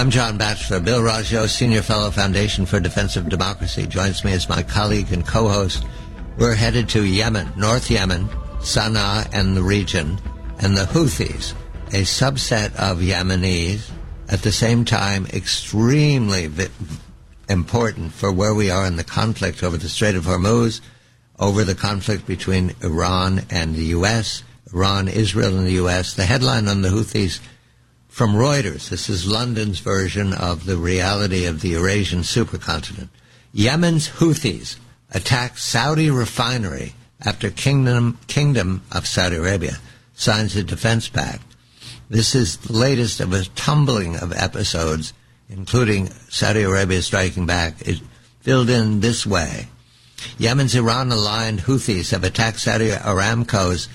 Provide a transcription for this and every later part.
I'm John Batchelor. Bill Raggio, Senior Fellow, Foundation for Defense of Democracy, joins me as my colleague and co-host. We're headed to Yemen, North Yemen, Sana'a and the region, and the Houthis, a subset of Yemenis, at the same time extremely important for where we are in the conflict over the Strait of Hormuz, over the conflict between Iran and the U.S., Iran, Israel, and the U.S. The headline on the Houthis from Reuters, this is London's version of the reality of the Eurasian supercontinent. Yemen's Houthis attack Saudi refinery after Kingdom of Saudi Arabia signs a defense pact. This is the latest of a tumbling of episodes, including Saudi Arabia striking back. It filled in this way. Yemen's Iran-aligned Houthis have attacked Saudi Aramco's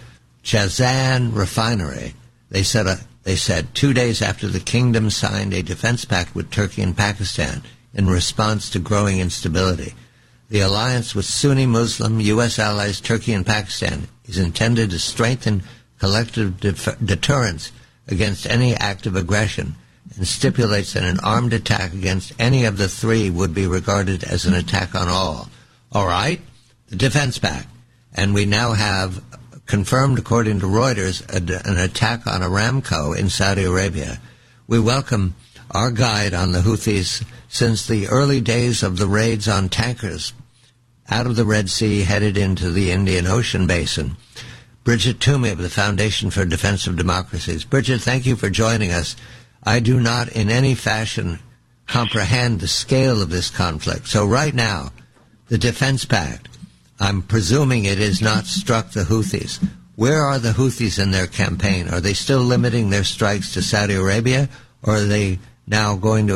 Jazan refinery. They said 2 days after the kingdom signed a defense pact with Turkey and Pakistan in response to growing instability. The alliance with Sunni Muslim U.S. allies Turkey and Pakistan is intended to strengthen collective deterrence against any act of aggression and stipulates that an armed attack against any of the three would be regarded as an attack on all. All right, the defense pact. And we now have confirmed, according to Reuters, an attack on Aramco in Saudi Arabia. We welcome our guide on the Houthis since the early days of the raids on tankers out of the Red Sea headed into the Indian Ocean basin. Bridget Toomey of the Foundation for Defense of Democracies. Bridget, thank you for joining us. I do not in any fashion comprehend the scale of this conflict. So right now, the Defense Pact, I'm presuming it has not struck the Houthis. Where are the Houthis in their campaign? Are they still limiting their strikes to Saudi Arabia, or are they now going to